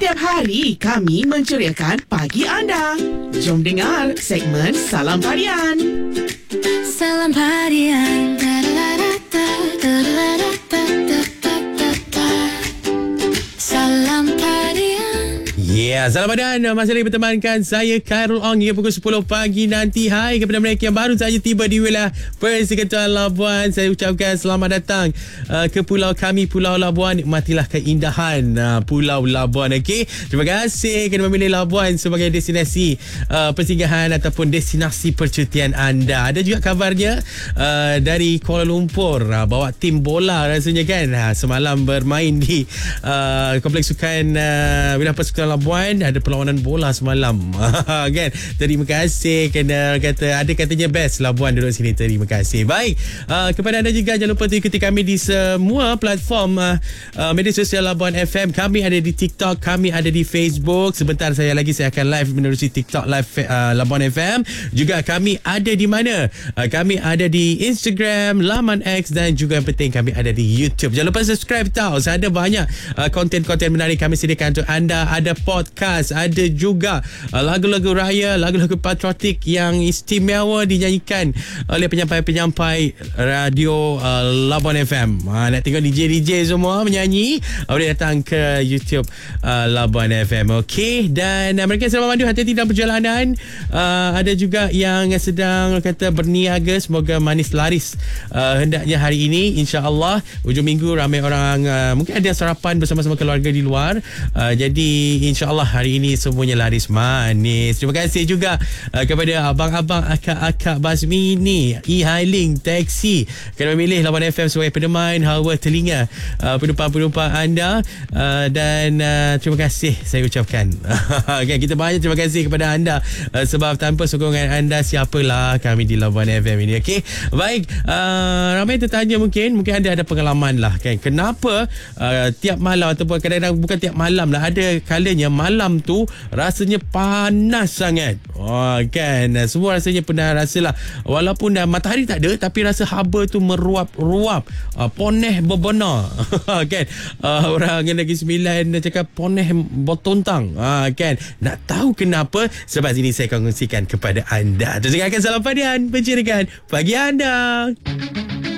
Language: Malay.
Setiap hari kami menceriakan pagi anda. Jom dengar segmen Salam Parian. Salam Parian. Salam Parian. Salam Parian. Masih lagi bertemankan saya Khairul Ong hingga pukul 10 pagi nanti. Hai kepada mereka yang baru saja tiba di wilayah Persekutuan Labuan. Saya ucapkan selamat datang ke pulau kami, Pulau Labuan. Nikmatilah keindahan Pulau Labuan. Okey, terima kasih kerana memilih Labuan sebagai destinasi persinggahan ataupun destinasi percutian anda. Ada juga kabarnya dari Kuala Lumpur, bawa tim bola rasanya kan. Semalam bermain di Kompleks Sukan wilayah Persekutuan Labuan. Ada perlawanan bola semalam kan. Terima kasih kerana katanya best Labuan duduk sini. Terima kasih. Baik, kepada anda juga jangan lupa ikuti kami di semua platform media sosial Labuan FM. Kami ada di TikTok, kami ada di Facebook. Sebentar saya akan live menerusi TikTok live Labuan FM. Juga kami ada di mana? Kami ada di Instagram, laman X, dan juga yang penting kami ada di YouTube. Jangan lupa subscribe tau. Ada banyak konten-konten menarik kami sediakan untuk anda. Ada podcast, ada juga lagu-lagu raya, lagu-lagu patriotik yang istimewa dinyanyikan oleh penyampai-penyampai radio Labuan FM. Nak tengok DJ semua menyanyi, boleh datang ke YouTube Labuan FM. Okey, dan mereka selamat mandu, hati-hati dalam perjalanan. Ada juga yang sedang berniaga, semoga manis laris hendaknya hari ini, insya-Allah. Hujung minggu ramai orang mungkin ada sarapan bersama-sama keluarga di luar. Jadi insya-Allah hari ini semuanya laris manis. Terima kasih juga kepada abang-abang, akak-akak bas mini, e-hailing, taksi kerana memilih Labuan FM sebagai peneman hawa telinga penumpang-penumpang anda. Dan terima kasih saya ucapkan. Okay, kita banyak terima kasih kepada anda sebab tanpa sokongan anda siapalah kami di Labuan FM ini. Okey, baik, ramai tertanya, mungkin anda ada pengalaman lah kan, kenapa tiap malam ataupun kadang-kadang bukan tiap malam lah, ada kalanya malam tu rasanya panas sangat. Kan, semua rasanya pernah rasalah, walaupun dah matahari tak ada tapi rasa haba tu meruap-ruap, poneh berbenar. Kan, orang Negeri Sembilan cakap poneh bertontang. Kan, nak tahu kenapa? Sebab sini saya akan kongsikan kepada anda. Terus dengarkan Salam Parian, penceriaan pagi anda.